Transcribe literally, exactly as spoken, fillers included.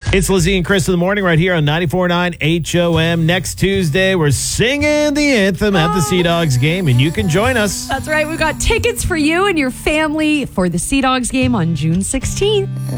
It's Lizzie and Chris in the morning right here on ninety-four point nine H O M. Next Tuesday, we're singing the anthem at the Sea Dogs game, and you can join us. That's right. We've got tickets for you and your family for the Sea Dogs game on June sixteenth.